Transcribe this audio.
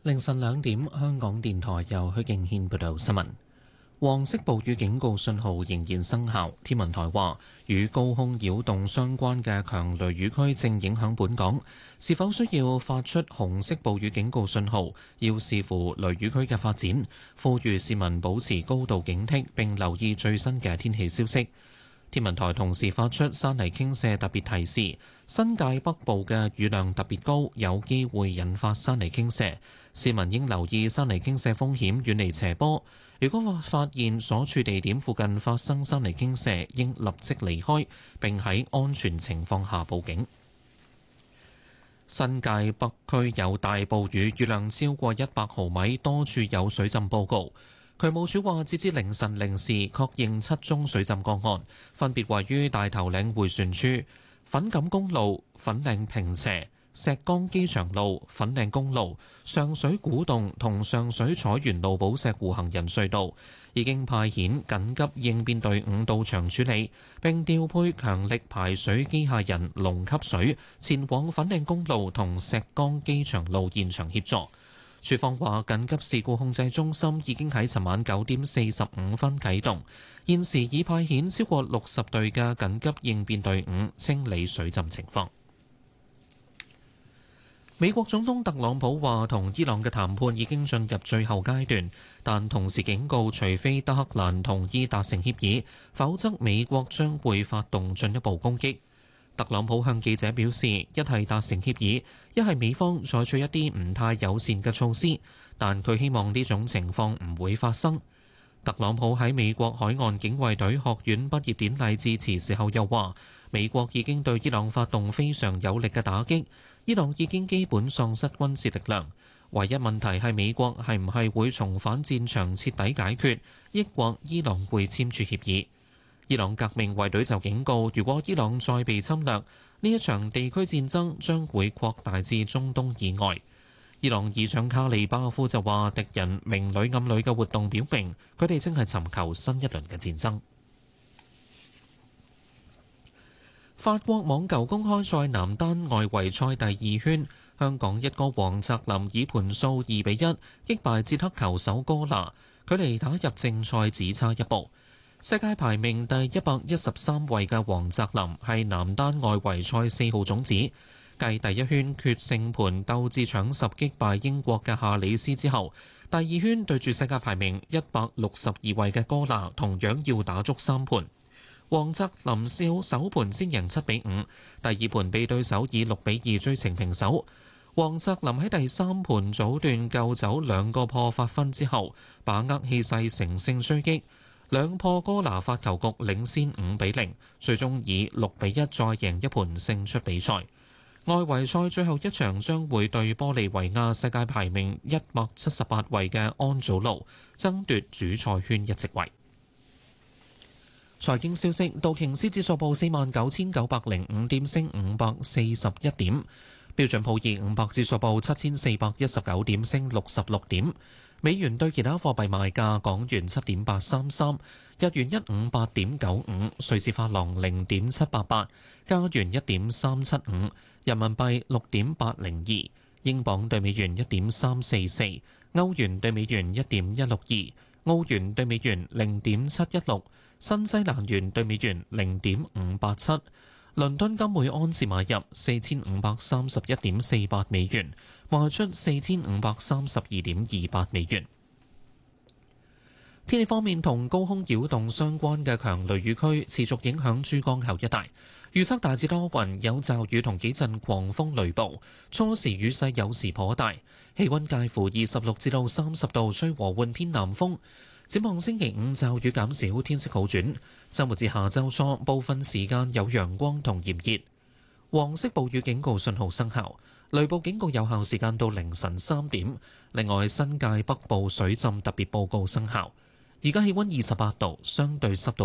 凌晨2點，香港電台由許敬軒報道新聞。黃色暴雨警告信號仍然生效。天文台話，與高空擾動相關嘅強雷雨區正影響本港，是否需要發出紅色暴雨警告信號，要視乎雷雨區嘅發展。呼籲市民保持高度警惕，並留意最新嘅天氣消息。天文台同時發出山泥傾瀉特別提示，新界北部嘅雨量特別高，有機會引發山泥傾瀉。市民應留意山泥傾瀉風險，遠離斜坡。如果發現所處地點附近發生山泥傾瀉，應立即離開，並喺安全情況下報警。新界北區有大暴雨，雨量超過100毫米，多處有水浸報告。渠務署話，截至凌晨0時，確認7宗水浸個案，分別位於大頭嶺迴旋處、粉錦公路、粉嶺坪輋、石崗機場路、粉嶺公路、上水古洞同上水彩園路寶石湖行人隧道，已經派遣緊急應變隊伍到場處理，並調配強力排水機械人龍吸水前往粉嶺公路同石崗機場路現場協助。署方話，緊急事故控制中心已經喺尋晚9點45分啟動，現時已派遣超過60隊嘅緊急應變隊伍清理水浸情況。美國總統特朗普話，同伊朗嘅談判已經進入最後階段，但同時警告，除非德黑蘭同意達成協議，否則美國將會發動進一步攻擊。特朗普向記者表示，一係達成協議，一係美方採取一啲唔太友善嘅措施，但佢希望呢種情況唔會發生。特朗普喺美國海岸警衛隊學院畢業典禮致辭時候又話，美國已經對伊朗發動非常有力嘅打擊，伊朗已經基本喪失軍事力量，唯一問題係美國係唔係會重返戰場徹底解決，抑或伊朗會簽署協議。伊朗革命衛隊就警告，如果伊朗再被侵略，呢一場地區戰爭將會擴大至中東以外。伊朗議長卡利巴夫就話，敵人明裏暗裏嘅活動表明，佢哋正係尋求新一輪嘅戰爭。法國網球公開賽男單外圍賽第2圈，香港一哥黃澤林以盤數2-1擊敗捷克球手哥拿，距離打入正賽只差一步。世界排名第113位嘅黃澤林係男單外圍賽4號種子，繼第一圈決勝盤鬥智搶十擊敗英國嘅夏里斯之後，第2圈對住世界排名162位嘅哥拿，同樣要打足3盤。黃澤林首盤先贏7-5，第二盤被對手以6-2追成平手。黃澤林喺第3盤早段救走2個破發分之後，把握氣勢乘勝追擊，兩破哥拿發球局領先5-0，最終以6-1再贏一盤勝出比賽。外圍賽最後一場將會對玻利維亞世界排名178位嘅安祖路，爭奪主賽圈一席位。財經消息，道瓊斯指數報49,905點，升541點；標準普爾500指數報7,419點，升66點。美元對其他貨幣賣價：港元7.833，日元158.95，瑞士法郎0.788，加元1.375，人民幣6.802，英鎊對美元1.344，歐元對美元1.162，澳元對美元0.716，新西蘭元對美元0.587。倫敦金每盎司買入4531.48美元，賣出4532.28美元。天氣方面，同高空擾動相關嘅強雷雨區持續影響珠江口一帶，預測大致多雲，有驟雨同幾陣狂風雷暴，初時雨勢有時頗大，氣溫介乎26至到30度，吹和緩偏南風。展望星期5驟雨減少，天色好轉。週末至下週初部分時間有陽光同炎熱。黃色暴雨警告信號生效，雷暴警告有效時間到凌晨3點。另外，新界北部水浸特別報告生效。而家氣溫28度，相對濕度